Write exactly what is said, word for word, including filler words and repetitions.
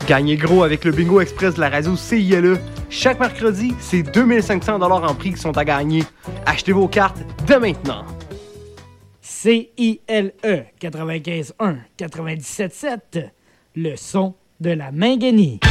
Gagnez gros avec le Bingo Express de la radio C I L E. Chaque mercredi, c'est deux mille cinq cents dollars en prix qui sont à gagner. Achetez vos cartes dès maintenant. C I L E quatre-vingt-quinze un quatre-vingt-dix-sept sept, le son de la Minganie.